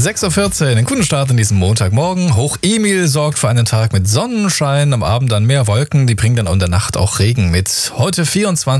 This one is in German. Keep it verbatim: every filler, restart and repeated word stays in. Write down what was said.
sechs Uhr vierzehn, einen guten Start in diesem Montagmorgen. Hoch Emil sorgt für einen Tag mit Sonnenschein, am Abend dann mehr Wolken, die bringen dann in der Nacht auch Regen mit. Heute vierundzwanzig